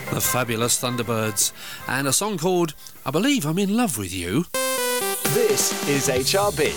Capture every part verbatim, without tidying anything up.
The fabulous Thunderbirds, and a song called I Believe I'm in Love with You. This is H R B.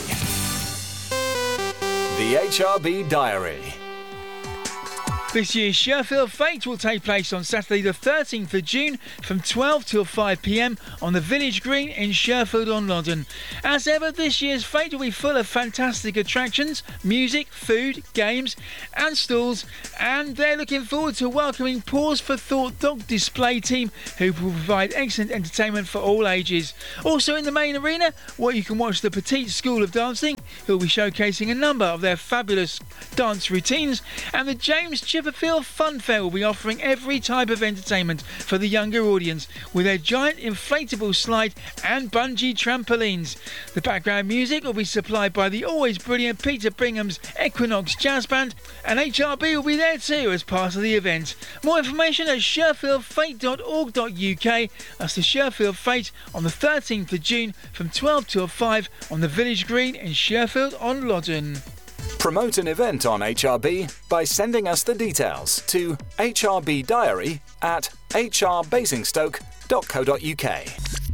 The H R B Diary. This year's Sherfield Fete will take place on Saturday the thirteenth of June from twelve till five p m on the Village Green in Sherfield-on-Loddon. As ever, this year's Fete will be full of fantastic attractions, music, food, games and stalls, and they're looking forward to welcoming Pause for Thought dog display team who will provide excellent entertainment for all ages. Also in the main arena, where you can watch the Petite School of Dancing, who will be showcasing a number of their fabulous dance routines, and the James Chipperfield Fun Fair will be offering every type of entertainment for the younger audience with their giant inflatable slide and bungee trampolines. The background music will be supplied by the always brilliant Peter Bingham's Equinox Jazz Band, and H R B will be there too as part of the event. More information at sherfield fete dot org dot U K. That's the Sherfield Fete on the thirteenth of June from twelve till five on the Village Green in Sherfield-on-Loddon. Promote an event on H R B by sending us the details to H R B diary at h r basingstoke dot co dot U K.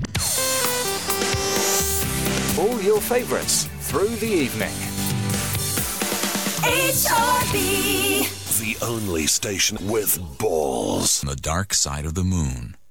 All your favourites through the evening. H R B. The only station with balls. On the dark side of the moon.